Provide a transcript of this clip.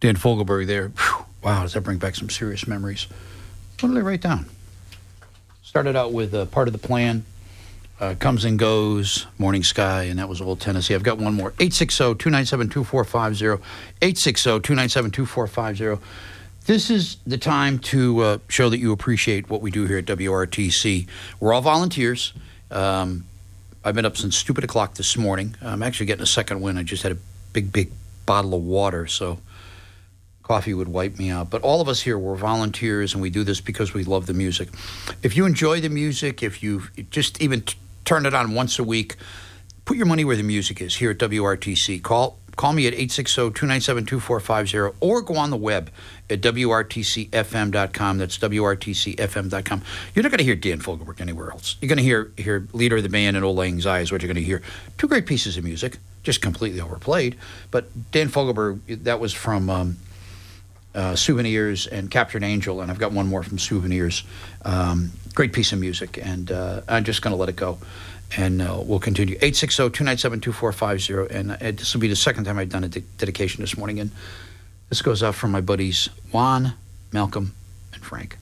Dan Fogelberg there. Whew, wow, does that bring back some serious memories? What did I write down? Started out with Part of the Plan, Comes and Goes, Morning Sky, and that was Old Tennessee. I've got one more. 860-297-2450. 860-297-2450. This is the time to show that you appreciate what we do here at WRTC. We're all volunteers. I've been up since stupid o'clock this morning. I'm actually getting a second wind. I just had a big bottle of water, so coffee would wipe me out. But all of us here, we're volunteers, and we do this because we love the music. If you enjoy the music, if you just even turn it on once a week, put your money where the music is here at WRTC. Call me at 860-297-2450 or go on the web at WRTCFM.com. That's WRTCFM.com. You're not going to hear Dan Fogelberg anywhere else. You're going to hear leader of the band and Old Lang Syne is what you're going to hear. Two great pieces of music, just completely overplayed. But Dan Fogelberg, that was from Souvenirs and Captured Angel, and I've got one more from Souvenirs. Great piece of music, and I'm just going to let it go. And we'll continue. 860-297-2450. And this will be the second time I've done a dedication this morning. And this goes out from my buddies Juan, Malcolm, and Frank.